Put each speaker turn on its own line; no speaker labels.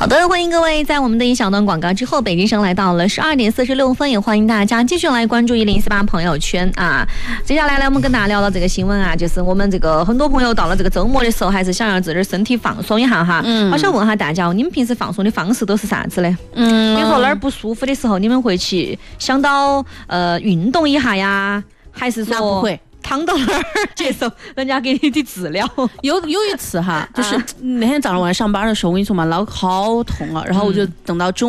的，欢迎各位在我们的一小段广告之后，北京时间来到了12:46，也欢迎大家继续来关注1048朋友圈啊。接下来呢，我们跟大家聊到这个新闻啊，就是我们这个很多朋友到了这个周末的时候，还是想让自己身体放松一下哈。我想问下大家，你们平时放松的方式都是啥子呢？比如说哪儿不舒服的时候，你们会去想到运动一下呀，还是说
不会？
躺到那儿接受人家给你的治疗。
有一次哈，就是那天早上我来上班的时候，我跟你说嘛，脑壳好痛啊，然后我就等到中